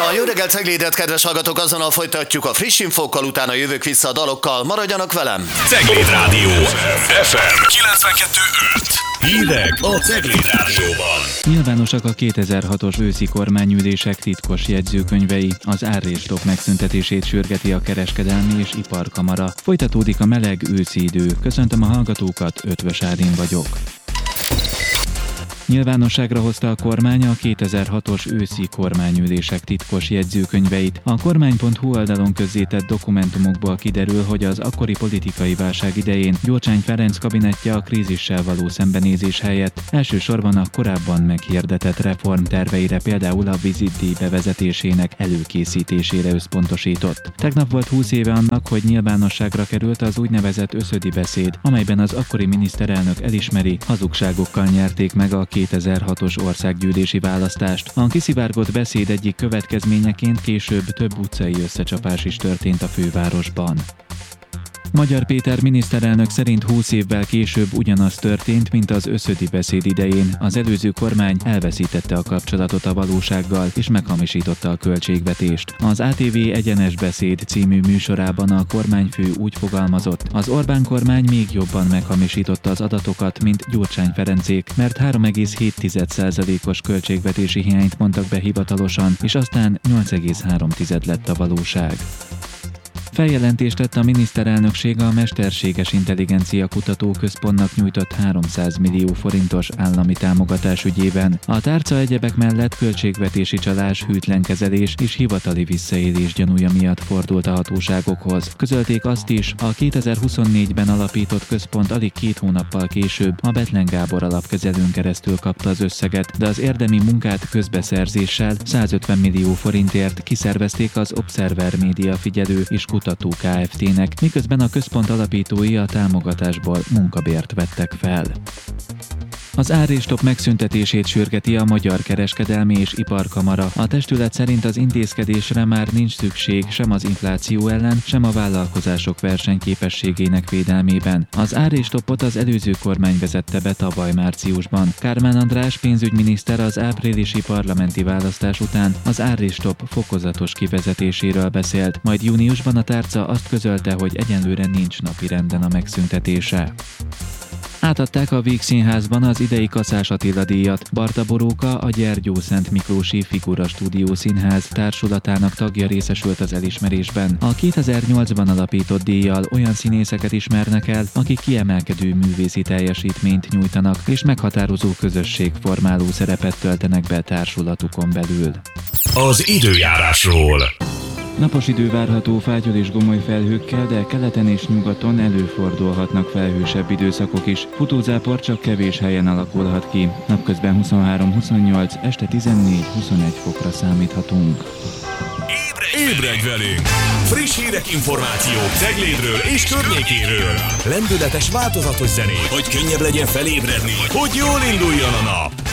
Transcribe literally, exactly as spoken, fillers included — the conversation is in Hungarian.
Jó reggelt, Ceglédet, kedves hallgatók, azonnal folytatjuk a friss infókkal, utána jövök vissza a dalokkal. Maradjanak velem! Cegléd Rádió ef em kilencvenkettő öt. Hírek a Cegléd Rádióban. Nyilvánosak a kétezer-hatos őszi kormányülések titkos jegyzőkönyvei. Az árréstok megszüntetését sürgeti a Kereskedelmi és Iparkamara. Folytatódik a meleg őszi idő. Köszöntöm a hallgatókat, Ötvös Ádám vagyok. Nyilvánosságra hozta a kormány a kétezer-hatos őszi kormányülések titkos jegyzőkönyveit. A kormány pont hu oldalon közzétett dokumentumokból kiderül, hogy az akkori politikai válság idején Gyurcsány Ferenc kabinettje a krízissel való szembenézés helyett elsősorban a korábban meghirdetett reformterveire, például a vizitdíj bevezetésének előkészítésére összpontosított. Tegnap volt húsz éve annak, hogy nyilvánosságra került az úgynevezett összödi beszéd, amelyben az akkori miniszterelnök elismeri, hazugságokkal nyerték meg a kétezer-hatos országgyűlési választást. A kiszivárgott beszéd egyik következményeként később több utcai összecsapás is történt a fővárosban. Magyar Péter miniszterelnök szerint húsz évvel később ugyanaz történt, mint az összödi beszéd idején. Az előző kormány elveszítette a kapcsolatot a valósággal, és meghamisította a költségvetést. Az á té vé Egyenes Beszéd című műsorában a kormányfő úgy fogalmazott: az Orbán kormány még jobban meghamisította az adatokat, mint Gyurcsány Ferencék, mert három egész hét százalékos költségvetési hiányt mondtak be hivatalosan, és aztán nyolc egész három lett a valóság. Feljelentést tett a miniszterelnökség a Mesterséges Intelligencia Kutatóközpontnak nyújtott háromszáz millió forintos állami támogatás ügyében. A tárca egyebek mellett költségvetési csalás, hűtlenkezelés és hivatali visszaélés gyanúja miatt fordult a hatóságokhoz. Közölték azt is, a kétezer-huszonnégyben alapított központ alig két hónappal később a Bethlen Gábor alapkezelőn keresztül kapta az összeget, de az érdemi munkát közbeszerzéssel százötven millió forintért kiszervezték az Observer Média figyelő és kutató Kft-nek, miközben a központ alapítói a támogatásból munkabért vettek fel. Az árréstok megszüntetését sürgeti a Magyar Kereskedelmi és Iparkamara. A testület szerint az intézkedésre már nincs szükség sem az infláció ellen, sem a vállalkozások versenyképességének védelmében. Az árréstok az előző kormány vezette be tavaly márciusban. Kármán András pénzügyminiszter az áprilisi parlamenti választás után az árréstok fokozatos kivezetéséről beszélt, majd júniusban a tárca azt közölte, hogy egyenlőre nincs napirenden a megszüntetése. Átadták a Vígszínházban az idei Kaszás Attila díjat. Barta Boróka, a Gyergyó Szent Miklósi Figura Stúdió Színház társulatának tagja részesült az elismerésben. A kétezer-nyolcban alapított díjjal olyan színészeket ismernek el, akik kiemelkedő művészi teljesítményt nyújtanak és meghatározó közösségformáló szerepet töltenek be társulatukon belül. Az időjárásról. Napos idő várható fátyol és gomoly felhőkkel, de keleten és nyugaton előfordulhatnak felhősebb időszakok is. Futózápor csak kevés helyen alakulhat ki. Napközben huszonhárom-huszonnyolc, este tizennégy-huszonegy fokra számíthatunk. Ébredj, ébredj velünk! Friss hírek, információk Ceglédről és környékéről. Lendületes, változatos zenék, hogy könnyebb legyen felébredni, hogy jól induljon a nap.